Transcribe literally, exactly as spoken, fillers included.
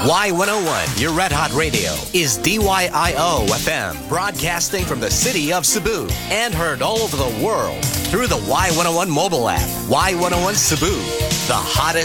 Y one oh one, your Red Hot Radio, is D Y I O F M, broadcasting from the city of Cebu and heard all over the world through the Y one oh one mobile app. Y one oh one Cebu, the hottest